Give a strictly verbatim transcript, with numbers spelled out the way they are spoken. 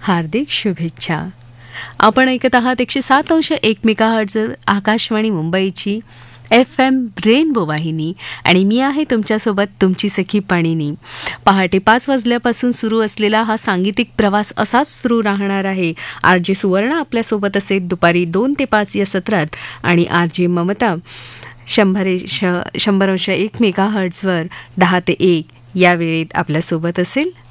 हार्दिक शुभेच्छा. आपण ऐकत आहात एकशे सात अंश एक मेगाहर्ट्झवर आकाशवाणी मुंबईची एफ एम रेनबो वाहिनी आणि मी आहे तुमच्यासोबत तुमची सखी पाणिनी. पहाटे पाच वाजल्यापासून सुरू असलेला हा सांगीतिक प्रवास असाच सुरू राहणार आहे. आर जे सुवर्ण आपल्यासोबत असेल दुपारी दोन ते पाच या सत्रात आणि आर जे ममता शंभर शंभर अंश एक मेगाहर्ट्झवर दहा ते एक या वेळेत आपल्यासोबत असेल